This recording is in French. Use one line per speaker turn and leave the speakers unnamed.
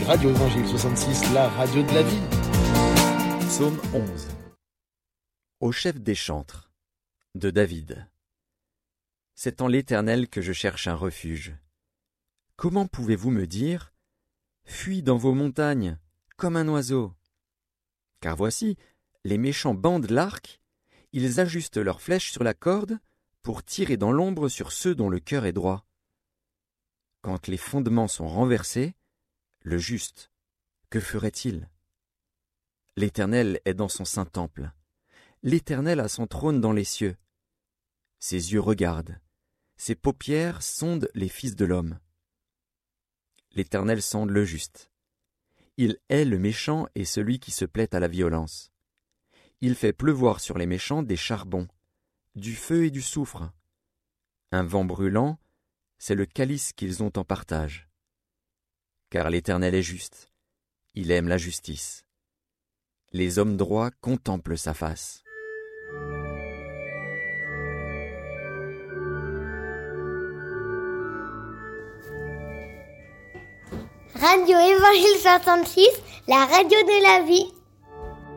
Radio Évangile 66, la radio de la vie.
Psaume 11. Au chef des chantres, de David. C'est en l'Éternel que je cherche un refuge. Comment pouvez-vous me dire « Fuis dans vos montagnes, comme un oiseau » Car voici, les méchants bandent l'arc, ils ajustent leurs flèches sur la corde pour tirer dans l'ombre sur ceux dont le cœur est droit. Quand les fondements sont renversés, le juste, que ferait-il? L'Éternel est dans son saint temple. L'Éternel a son trône dans les cieux. Ses yeux regardent, ses paupières sondent les fils de l'homme. L'Éternel sonde le juste. Il hait le méchant et celui qui se plaît à la violence. Il fait pleuvoir sur les méchants des charbons, du feu et du soufre. Un vent brûlant, c'est le calice qu'ils ont en partage. Car l'Éternel est juste, il aime la justice. Les hommes droits contemplent sa face.
Radio Évangile 66, la radio de la vie.